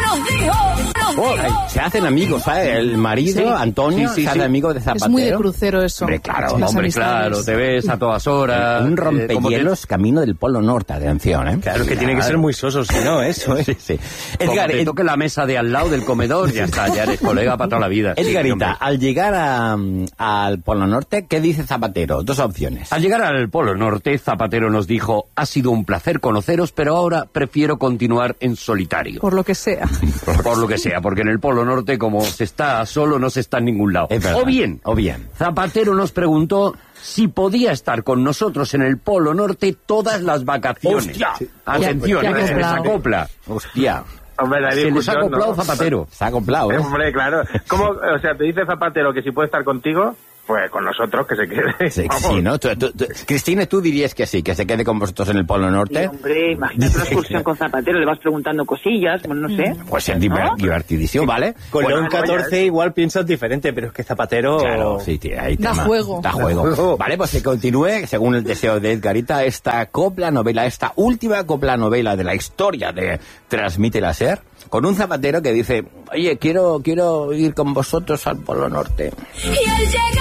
Se hacen amigos, ¿sabes? El marido, Antonio, se hace amigo de Zapatero. Es muy de crucero eso. Hombre, claro, claro, te ves a todas horas. Un rompehielos camino del Polo Norte, atención, ¿eh? Claro, que tiene que ser muy soso, si no, eso, ¿eh? Sí. Edgar, te toque la mesa de al lado del comedor, ya está, ya eres colega para toda la vida. Edgarita, al llegar al Polo Norte, ¿qué dice Zapatero? Dos opciones. Al llegar al Polo Norte, Zapatero nos dijo: ha sido un placer conoceros, pero ahora prefiero continuar en solitario. Por lo que sea. Por lo que sea, porque en el Polo Norte, como se está solo, no se está en ningún lado. O bien, Zapatero nos preguntó si podía estar con nosotros en el Polo Norte todas las vacaciones. ¡Hostia! Atención, se les acopla. ¡Hostia! Hombre, Se les ha acoplado Zapatero. Se ha acoplado, ¿eh? Hombre, claro. ¿Cómo? O sea, te dice Zapatero que si puede estar contigo, pues con nosotros, que se quede. Sí, ¿no? Cristina, ¿tú dirías que sí, que se quede con vosotros en el Polo Norte? Sí, hombre, imagínate una excursión con Zapatero, le vas preguntando cosillas, pues no sé. Pues es divertidísimo, ¿vale? Con León 14 igual piensas diferente, pero es que Zapatero... Claro, sí, tío, ahí Da juego. Da juego. Vale, pues que continúe, según el deseo de Edgarita, esta copla-novela, esta última copla-novela de la historia de Transmite la SER, con un Zapatero que dice: oye, quiero ir con vosotros al Polo Norte. Y él llega